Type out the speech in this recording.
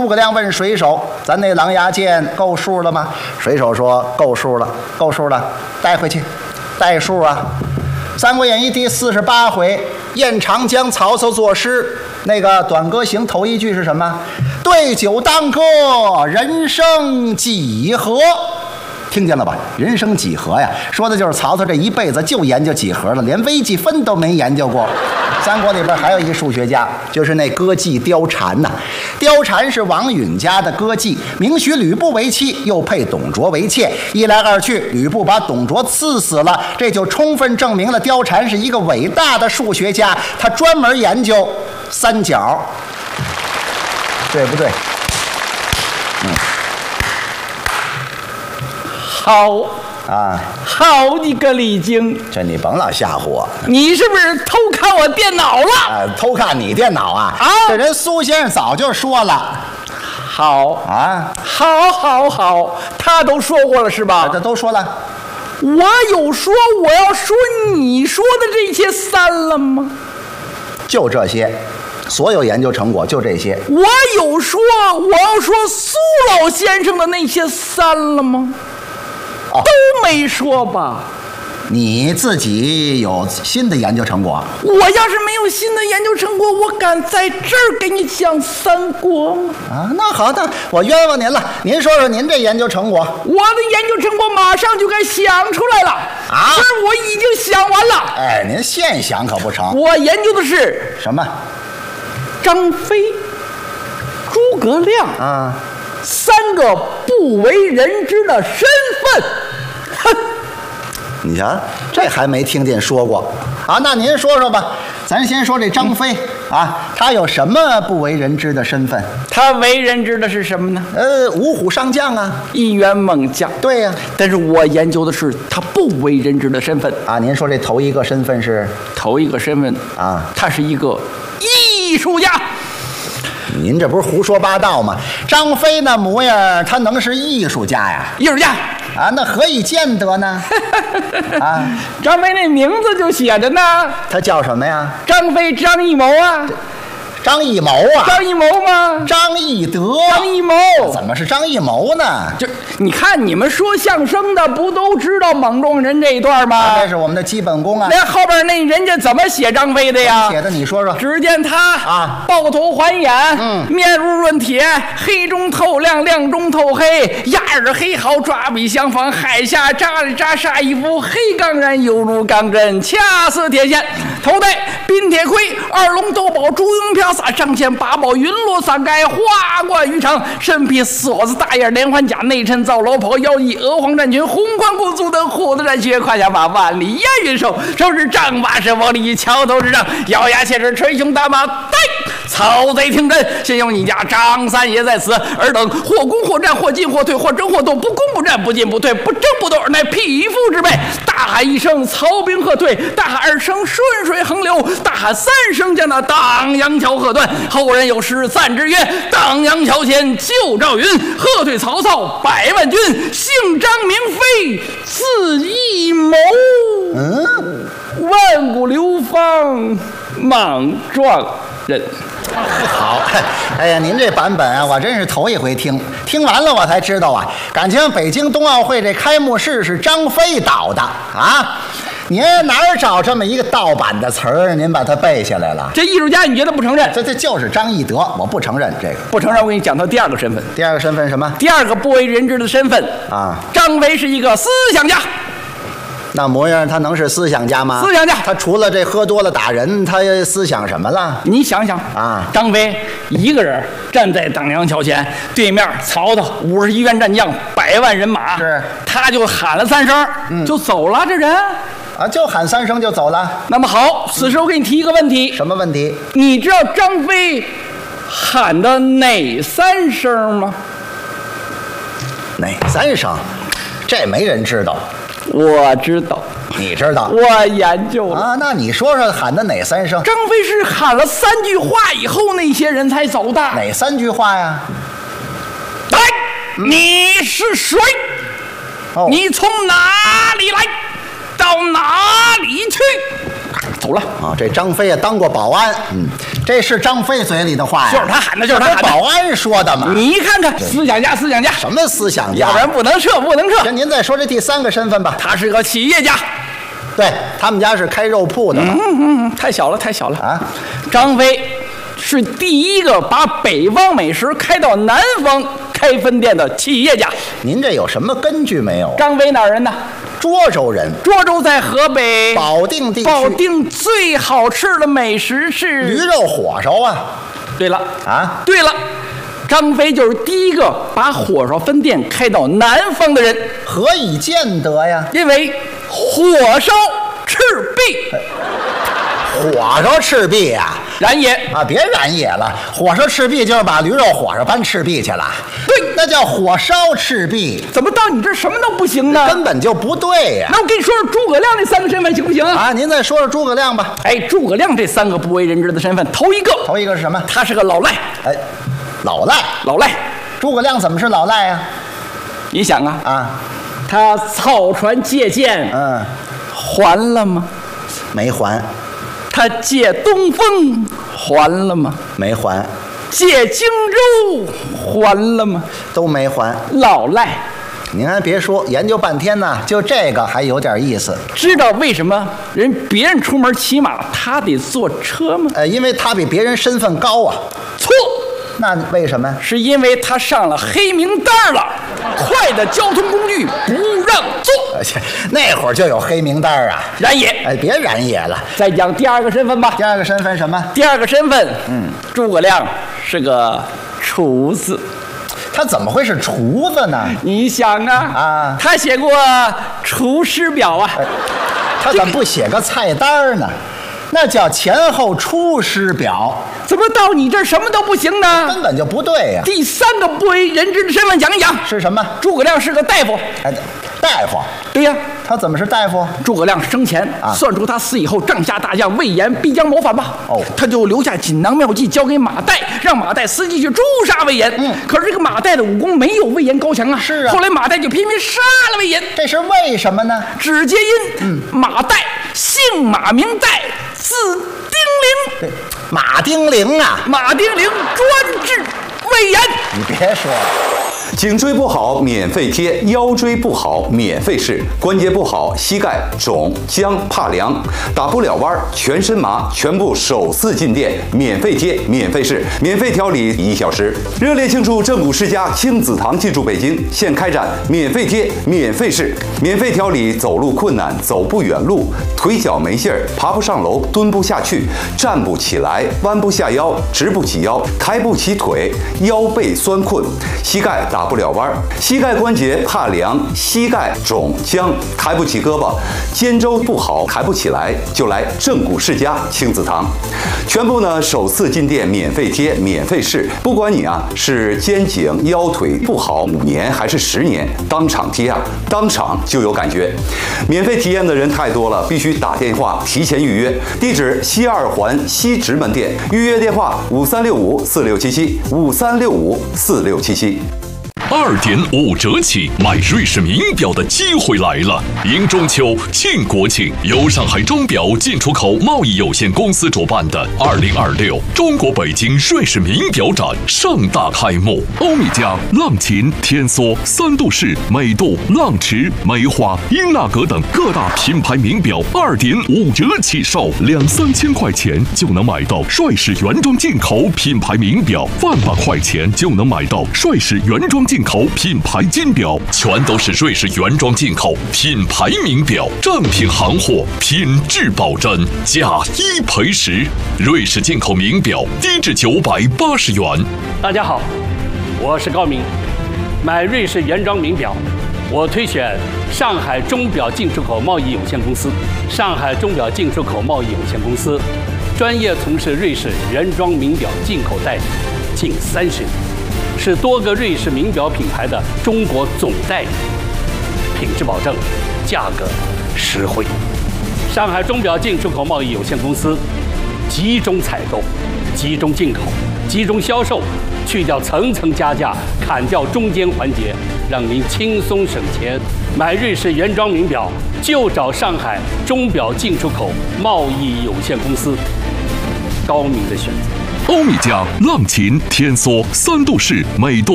诸葛亮问水手：“咱那狼牙剑够数了吗？”水手说：“够数了，够数了，带回去，带数啊。”《三国演义》第48回，燕长江曹操作诗，那个《短歌行》头一句是什么？对酒当歌，人生几何？听见了吧？人生几何呀？说的就是曹操这一辈子就研究几何了，连微积分都没研究过。三国里边还有一个数学家，就是那歌妓貂蝉呐。貂蝉是王允家的歌妓，明许吕布为妻，又配董卓为妾。一来二去，吕布把董卓刺死了，这就充分证明了貂蝉是一个伟大的数学家。他专门研究三角，对不对？ 好啊， 好你个李菁， 这你甭老吓唬我。 你是不是偷看我电脑了？ 偷看你电脑啊？这人苏先生早就说了。 好啊， 好，他都说过了是吧？ 这都说了。 我有说我要说你说的这些删了吗？ 就这些，所有研究成果就这些。 我有说我要说苏老先生的那些删了吗？都没说吧？ 你自己有新的研究成果？ 我要是没有新的研究成果，我敢在这儿给你讲三国吗？ 啊，那好的，我冤枉您了。您说说您这研究成果。 我的研究成果马上就该想出来了啊！不是，我已经想完了。 哎，您现想可不成。 我研究的是什么？ 张飞、诸葛亮啊， 三个不为人知的身份。哼， 你瞧，这还没听见说过啊？那您说说吧。咱先说这张飞啊，他有什么不为人知的身份？ 他为人知的是什么呢？ 五虎上将啊， 一员猛将。 对呀， 但是我研究的是他不为人知的身份啊。您说这头一个身份是？ 头一个身份啊， 他是一个艺术家。 您这不是胡说八道吗？张飞那模样，他能是艺术家呀？ 艺术家啊，那何以见得呢？啊， 张飞那名字就写着呢。 他叫什么呀？ 张飞，张艺谋啊。 张艺谋啊？ 张艺谋吗？ 张翼德。 张艺谋怎么是张艺谋呢？ 就你看，你们说相声的不都知道莽撞人这一段吗？ 那是我们的基本功啊。 那后边那人家怎么写张飞的呀？ 写的你说说。 只见他啊， 抱头环眼，面如润铁，黑中透亮，亮中透黑，压耳黑毫，抓笔相仿，海下扎里扎煞一副黑钢髯，犹如钢针，恰似铁线。头戴镔铁盔，二龙斗宝，朱缨飘洒，上前八宝云罗伞盖，花冠鱼肠，身披锁子大眼连环甲，内衬皂罗袍，腰系鹅黄战裙，红冠过足的虎子战靴，胯下马万里烟云手，手持丈八式王力桥头之杖，咬牙切齿，捶胸大骂：“呆！曹贼听真！先有你家张三爷在此，尔等或攻或战，或进或退，或争或斗，不攻不战，不进不退，不争不斗，乃匹夫之辈！”大喊一声，曹兵喝退；大喊二声，顺水横流；大喊三声，将那荡阳桥喝断。后人有诗赞之曰：“荡阳桥前救赵云，喝退曹操百万军。姓张名飞，字翼谋。万古流芳，莽撞人。” 好，哎呀，您这版本啊，我真是头一回听，听完了我才知道啊，感情北京冬奥会这开幕式是张飞导的啊。您哪儿找这么一个盗版的词儿？您把它背下来了？ 这艺术家你觉得不承认？ 这就是张翼德，我不承认这个。 不承认，我给你讲他第二个身份。 第二个身份什么？ 第二个不为人知的身份啊， 张飞是一个思想家。 那模样他能是思想家吗？ 思想家， 他除了这喝多了打人，他思想什么了？ 你想想啊， 张飞一个人站在荡阳桥前，对面曹操51员战将，100万人马， 是， 他就喊了3声，就走了。这人啊，就喊3声就走了。 那么好，此时我给你提一个问题。 什么问题？ 你知道张飞喊的哪3声吗？ 哪3声？这没人知道。 我知道， 你知道， 我研究了啊。那你说说喊的哪3声？ 张飞是喊了3句话以后，那些人才走的。 哪3句话呀？ 来，你是谁？你从哪里来？到哪里去？ 走了。 啊，这张飞也当过保安，这是张飞嘴里的话呀， 就是他喊的，就是他喊的。 保安说的嘛。 你看看，思想家，思想家， 什么思想家？ 要不然不能撤，不能撤。 行，您再说这第3个身份吧。 他是个企业家， 对他们家是开肉铺的嘛。 太小了，太小了啊！ 张飞是第一个把北方美食开到南方开分店的企业家。 您这有什么根据没有？ 张飞哪儿人呢？ 涿州人。 涿州在河北保定地区。 保定最好吃的美食是驴肉火烧啊。 对了啊， 对了，张飞就是第一个把火烧分店开到南方的人。 何以见得呀？ 因为火烧赤壁。 火烧赤壁呀？ 燃野啊，别燃野了，火烧赤壁就是把驴肉火烧搬赤壁去了。 对， 那叫火烧赤壁。 怎么到你这什么都不行呢？ 根本就不对呀。 那我跟你说说诸葛亮这3个身份行不行啊？您再说说诸葛亮吧。 哎，诸葛亮这3个不为人知的身份，头一个是什么？ 他是个老赖。 哎，老赖。 老赖。 诸葛亮怎么是老赖呀？ 你想啊，他草船借箭，还了吗？ 没还。 他借东风还了吗？ 没还。 借荆州还了吗？ 都没还。 老赖。 您还别说，研究半天呢，就这个还有点意思。 知道为什么别人出门骑马，他得坐车吗？ 因为他比别人身份高啊。 错。 那为什么？ 是因为他上了黑名单了，快的交通工具不让坐。 那会儿就有黑名单啊。 燃野。 哎，别燃野了。 再讲第2个身份吧。 第2个身份什么？ 第2个身份，诸葛亮是个厨子。 他怎么会是厨子呢？ 你想啊，他写过厨师表啊。 他怎么不写个菜单呢？那叫前后出师表。 怎么到你这儿什么都不行呢？ 根本就不对呀。 第3个不为人知的身份讲一讲。 是什么？ 诸葛亮是个大夫。 哎，大夫。 对呀。 他怎么是大夫？ 诸葛亮生前算出他死以后，帐下大将魏延必将谋反吧。他就留下锦囊妙计交给马岱，让马岱伺机去诛杀魏延。可是这个马岱的武功没有魏延高强啊。 是啊。 后来马岱就偏偏杀了魏延。 这是为什么呢？ 只皆因马岱姓马名岱，字丁玲。马丁玲啊， 马丁玲专治魏延。 你别说了。 颈椎不好免费贴，腰椎不好免费试，关节不好膝盖肿僵怕凉，打不了弯全身麻，全部首次进店免费贴免费试，免费调理1小时。热烈庆祝正骨世家亲子堂进驻北京，现开展免费贴免费试，免费调理走路困难、走不远路、腿脚没劲儿、爬不上楼、蹲不下去、站不起来、弯不下腰、直不起腰、抬不起腿、腰背酸困、膝盖打不了弯，膝盖关节怕凉，膝盖肿僵，抬不起胳膊，肩周不好，抬不起来，就来正骨世家亲子堂，全部呢首次进店免费贴免费试，不管你是肩颈腰腿不好5年还是10年，当场贴当场就有感觉。免费体验的人太多了，必须打电话提前预约。地址西2环西直门店，预约电话5365467753654677。 2.5折起买瑞士名表的机会来了！迎中秋、庆国庆，由上海钟表进出口贸易有限公司主办的2026中国北京瑞士名表展盛大开幕。欧米茄、浪琴、天梭、三度式、美度、浪驰、梅花、英纳格等各大品牌名表2.5折起售，2-3千块钱就能买到瑞士原装进口品牌名表，1万块钱就能买到瑞士原装进口品牌金表，全都是瑞士原装进口品牌名表，正品行货，品质保真，价1赔10。瑞士进口名表低至980元。 大家好，我是高明。买瑞士原装名表，我推选上海钟表进出口贸易有限公司。上海钟表进出口贸易有限公司专业从事瑞士原装名表进口代理近30年。是多个瑞士名表品牌的中国总代理，品质保证，价格实惠。上海钟表进出口贸易有限公司集中采购、集中进口、集中销售，去掉层层加价，砍掉中间环节，让您轻松省钱。买瑞士原装名表， 就找上海钟表进出口贸易有限公司。高明的选择。 欧米茄、浪琴、天梭3度式美多